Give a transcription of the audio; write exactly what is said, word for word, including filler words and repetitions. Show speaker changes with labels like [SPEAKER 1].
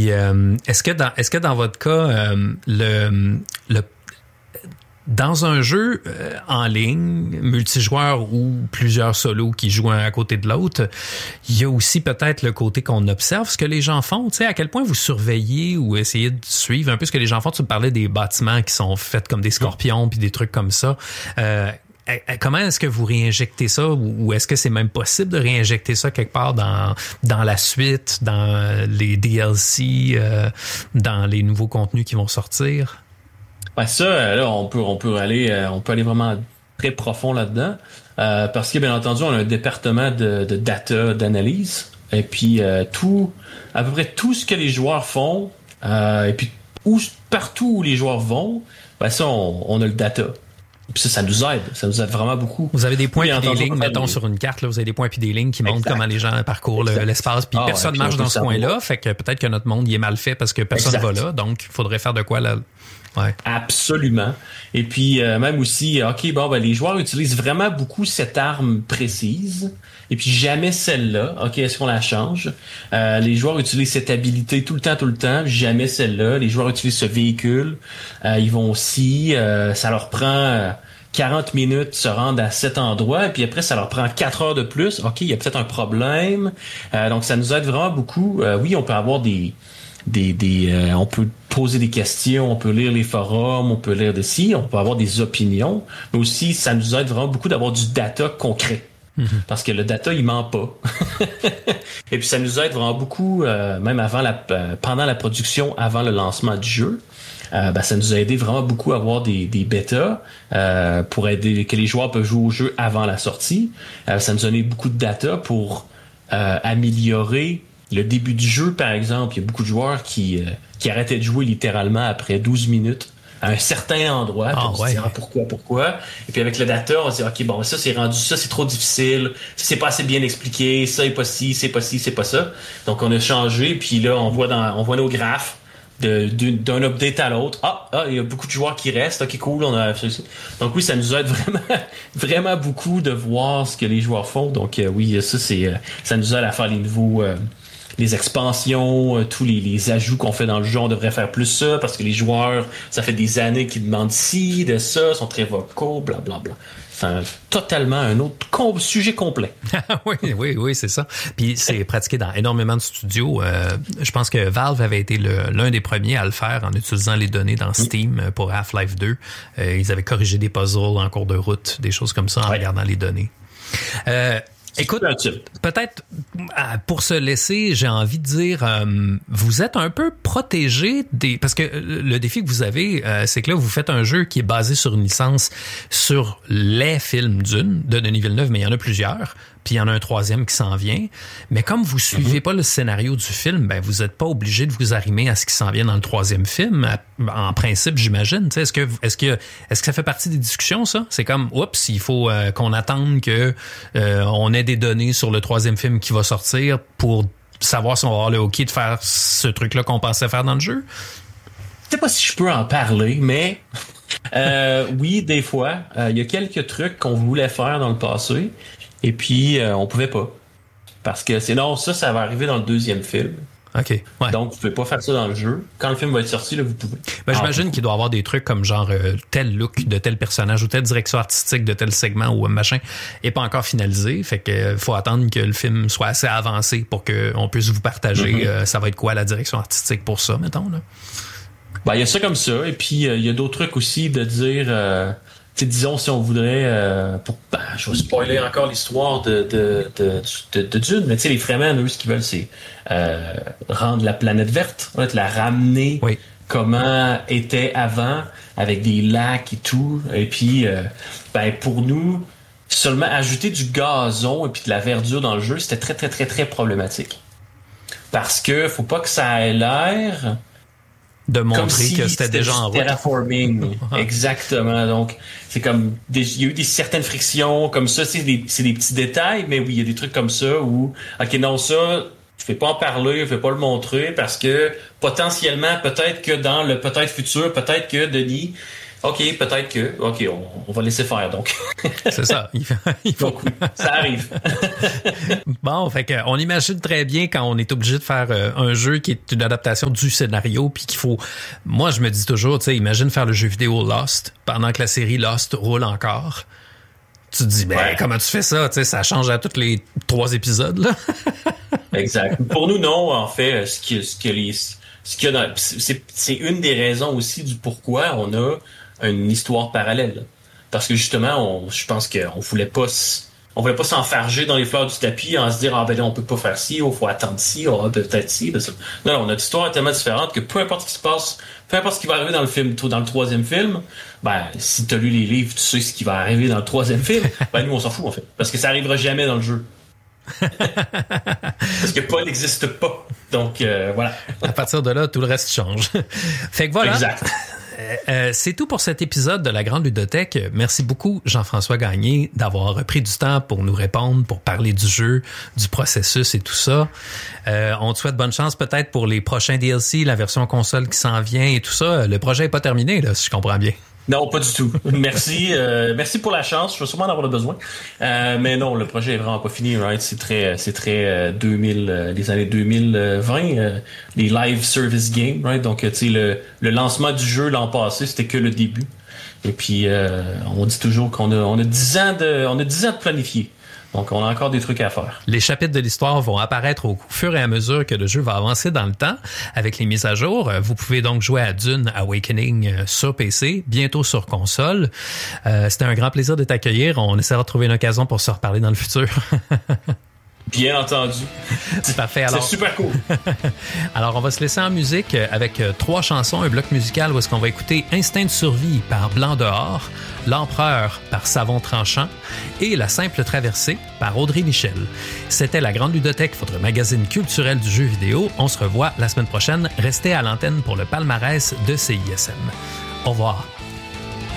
[SPEAKER 1] Puis, euh, est-ce que dans est-ce que dans votre cas, euh, le le dans un jeu euh, en ligne, multijoueur ou plusieurs solos qui jouent un à côté de l'autre, il y a aussi peut-être le côté qu'on observe ce que les gens font. Tu sais, à quel point vous surveillez ou essayez de suivre un peu ce que les gens font. Tu me parlais des bâtiments qui sont faits comme des scorpions puis des trucs comme ça. Euh, comment est-ce que vous réinjectez ça ou est-ce que c'est même possible de réinjecter ça quelque part dans dans la suite, dans les D L C, euh, dans les nouveaux contenus qui vont sortir?
[SPEAKER 2] Ben ça, là, on peut, on peut aller, euh, on peut aller vraiment très profond là-dedans, euh, parce que bien entendu, on a un département de, de data, d'analyse, et puis euh, tout, à peu près tout ce que les joueurs font, euh, et puis où, partout où les joueurs vont, ben ça, on, on a le data. Puis ça, ça nous aide, ça nous aide vraiment beaucoup.
[SPEAKER 1] Vous avez des points et des lignes,
[SPEAKER 2] des...
[SPEAKER 1] mettons sur une carte, là, vous avez des points et des lignes qui
[SPEAKER 2] exact.
[SPEAKER 1] montrent comment les gens parcourent le, l'espace, puis ah, personne ouais, marche dans ce coin-là, fait que peut-être que notre monde il est mal fait parce que personne exact. Va là, donc il faudrait faire de quoi là. Ouais.
[SPEAKER 2] Absolument. Et puis euh, même aussi, ok, bon, ben les joueurs utilisent vraiment beaucoup cette arme précise, et puis jamais celle-là. Ok, est-ce qu'on la change? Euh, les joueurs utilisent cette habilité tout le temps, tout le temps, jamais celle-là. Les joueurs utilisent ce véhicule. Euh, ils vont aussi, euh, ça leur prend euh, quarante minutes de se rendre à cet endroit, et puis après ça leur prend quatre heures de plus. Ok, il y a peut-être un problème. Euh, donc ça nous aide vraiment beaucoup. Euh, oui, on peut avoir des Des, des, euh, on peut poser des questions, on peut lire les forums, on peut lire des si, on peut avoir des opinions, mais aussi ça nous aide vraiment beaucoup d'avoir du data concret, mm-hmm. parce que le data il ment pas. Et puis ça nous aide vraiment beaucoup, euh, même avant la, euh, pendant la production, avant le lancement du jeu. Euh, ben, ça nous a aidé vraiment beaucoup à avoir des, des bêtas euh, pour aider que les joueurs peuvent jouer au jeu avant la sortie. Euh, ça nous a donné beaucoup de data pour euh, améliorer le début du jeu, par exemple. Il y a beaucoup de joueurs qui, euh, qui arrêtaient de jouer littéralement après douze minutes à un certain endroit.
[SPEAKER 1] Ah,
[SPEAKER 2] on
[SPEAKER 1] ouais.
[SPEAKER 2] se dit, ah, pourquoi, pourquoi? Et puis avec le data, on se dit, OK, bon, ça, c'est rendu, ça, c'est trop difficile. Ça, c'est pas assez bien expliqué. Ça, est pas ci, c'est pas ci, c'est pas ça. Donc, on a changé. Puis là, on voit dans, on voit nos graphes de, d'un update à l'autre. Ah, ah, il y a beaucoup de joueurs qui restent. OK, cool. On a fait ça. Donc, oui, ça nous aide vraiment, vraiment beaucoup de voir ce que les joueurs font. Donc, euh, oui, ça, c'est, euh, ça nous aide à faire les nouveaux, euh, les expansions, euh, tous les, les ajouts qu'on fait dans le jeu, on devrait faire plus ça parce que les joueurs, ça fait des années qu'ils demandent ci, de ça, sont très vocaux, blablabla. C'est un, totalement un autre com- sujet complet.
[SPEAKER 1] oui, oui, oui, c'est ça. Puis c'est pratiqué dans énormément de studios. Euh, je pense que Valve avait été le, l'un des premiers à le faire en utilisant les données dans Steam oui. pour Half-Life deux. Euh, ils avaient corrigé des puzzles en cours de route, des choses comme ça en ouais. regardant les données. Euh, Écoute, peut-être pour se laisser, j'ai envie de dire, euh, vous êtes un peu protégé des, parce que le défi que vous avez, euh, c'est que là vous faites un jeu qui est basé sur une licence sur les films Dune de Denis Villeneuve, mais il y en a plusieurs. Puis il y en a un troisième qui s'en vient. Mais comme vous suivez mm-hmm. pas le scénario du film, ben vous êtes pas obligé de vous arrimer à ce qui s'en vient dans le troisième film. En principe, j'imagine. Est-ce que est-ce que est-ce que ça fait partie des discussions, ça? C'est comme oups, il faut euh, qu'on attende que euh, on ait des données sur le troisième film qui va sortir pour savoir si on va avoir le OK de faire ce truc-là qu'on pensait faire dans le jeu?
[SPEAKER 2] Je sais pas si je peux en parler, mais euh, oui, des fois. Il euh, y a quelques trucs qu'on voulait faire dans le passé. Et puis, euh, on pouvait pas. Parce que sinon, ça, ça va arriver dans le deuxième film.
[SPEAKER 1] OK. Ouais.
[SPEAKER 2] Donc, vous pouvez pas faire ça dans le jeu. Quand le film va être sorti, là, vous pouvez.
[SPEAKER 1] Ben, j'imagine ah, qu'il doit y avoir des trucs comme genre euh, tel look de tel personnage ou telle direction artistique de tel segment ou machin est pas encore finalisé. Fait que euh, faut attendre que le film soit assez avancé pour qu'on puisse vous partager mm-hmm. euh, ça va être quoi la direction artistique pour ça, mettons, là.
[SPEAKER 2] Ben, il y a ça comme ça. Et puis, il euh, y a d'autres trucs aussi de dire... Euh, T'sais, disons, si on voudrait... Euh, pour, ben, je vais spoiler encore l'histoire de, de, de, de, de Dune, mais tu sais, les Fremen, eux, ce qu'ils veulent, c'est euh, rendre la planète verte, en fait, la ramener
[SPEAKER 1] oui.
[SPEAKER 2] comment était avant, avec des lacs et tout. Et puis, euh, ben, pour nous, seulement ajouter du gazon et puis de la verdure dans le jeu, c'était très, très, très, très problématique. Parce que faut pas que ça ait l'air...
[SPEAKER 1] de montrer
[SPEAKER 2] si
[SPEAKER 1] que c'était, c'était déjà en route.
[SPEAKER 2] Terraforming. Exactement. Donc, c'est comme, il y a eu des certaines frictions comme ça. C'est des, c'est des petits détails, mais oui, il y a des trucs comme ça où, OK, non, ça, je vais pas en parler, je vais pas le montrer parce que potentiellement, peut-être que dans le peut-être futur, peut-être que Denis, OK, peut-être que. OK, on, on va laisser faire, donc.
[SPEAKER 1] C'est ça. Il faut, il faut...
[SPEAKER 2] Donc, ça arrive.
[SPEAKER 1] Bon, fait que on imagine très bien quand on est obligé de faire euh, un jeu qui est une adaptation du scénario, puis qu'il faut... Moi, je me dis toujours, tu sais, imagine faire le jeu vidéo Lost pendant que la série Lost roule encore. Tu te dis, ben, ouais. Comment tu fais ça? Tu sais, ça change à tous les trois épisodes, là.
[SPEAKER 2] Exact. Pour nous, non, en fait, ce que, ce que les... Ce qu'il y a dans, c'est, c'est une des raisons aussi du pourquoi on a une histoire parallèle. Parce que justement, on, je pense qu'on voulait pas, on voulait pas s'enfarger dans les fleurs du tapis en se dire, ah ben là, on peut pas faire ci, il faut attendre ci, oh, peut-être ci. Ben, non, non, notre histoire est tellement différente que peu importe ce qui se passe, peu importe ce qui va arriver dans le film, dans le troisième film, ben, si t'as lu les livres, tu sais ce qui va arriver dans le troisième film, ben, nous, on s'en fout, en fait. Parce que ça arrivera jamais dans le jeu. Parce que Paul n'existe pas. Donc, euh, voilà.
[SPEAKER 1] À partir de là, tout le reste change. Fait que voilà.
[SPEAKER 2] Exact.
[SPEAKER 1] Euh, c'est tout pour cet épisode de La Grande Ludothèque. Merci beaucoup, Jean-François Gagné, d'avoir pris du temps pour nous répondre, pour parler du jeu, du processus et tout ça. Euh, on te souhaite bonne chance peut-être pour les prochains D L C, la version console qui s'en vient et tout ça. Le projet n'est pas terminé, là, si je comprends bien.
[SPEAKER 2] Non, pas du tout. Merci, euh, merci pour la chance. Je vais sûrement en avoir besoin. Euh, mais non, le projet est vraiment pas fini, right? C'est très, c'est très euh, deux mille, euh, les années deux mille vingt, euh, les live service games, right? Donc, tu sais, le, le lancement du jeu l'an passé, c'était que le début. Et puis, euh, on dit toujours qu'on a, on a dix ans de, on a dix ans de planifier. Donc, on a encore des trucs à faire.
[SPEAKER 1] Les chapitres de l'histoire vont apparaître au fur et à mesure que le jeu va avancer dans le temps avec les mises à jour. Vous pouvez donc jouer à Dune Awakening sur P C, bientôt sur console. Euh, c'était un grand plaisir de t'accueillir. On essaiera de trouver une occasion pour se reparler dans le futur.
[SPEAKER 2] Bien entendu.
[SPEAKER 1] C'est parfait. Alors,
[SPEAKER 2] c'est super cool.
[SPEAKER 1] Alors, on va se laisser en musique avec trois chansons, un bloc musical où est-ce qu'on va écouter Instinct de survie par Blanc dehors, L'Empereur par Savon tranchant et La simple traversée par Audrey Michel. C'était La Grande Ludothèque, votre magazine culturel du jeu vidéo. On se revoit la semaine prochaine. Restez à l'antenne pour le palmarès de C I S M. Au revoir.